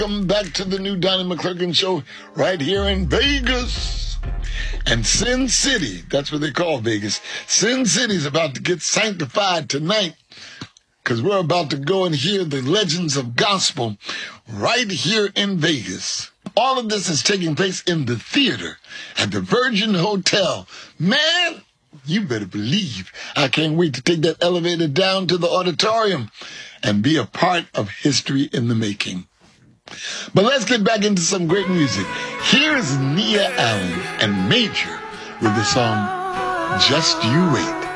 Welcome back to the new Donnie McClurkin Show right here in Vegas. And Sin City, that's what they call Vegas. Sin City's about to get sanctified tonight because we're about to go and hear the legends of gospel right here in Vegas. All of this is taking place in the theater at the Virgin Hotel. Man, you better believe I can't wait to take that elevator down to the auditorium and be a part of history in the making. But let's get back into some great music. Here's Nia Allen and Major with the song Just You Wait.